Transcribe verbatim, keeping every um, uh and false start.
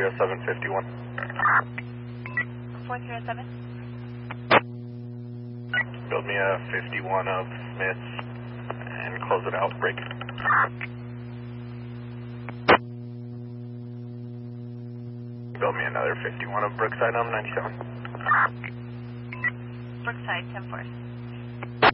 three oh seven fifty-one. four three oh seven. Build me a fifty-one of Smiths and close it out. Break. Build me another fifty-one of Brookside on ninety-seven. Brookside, ten four.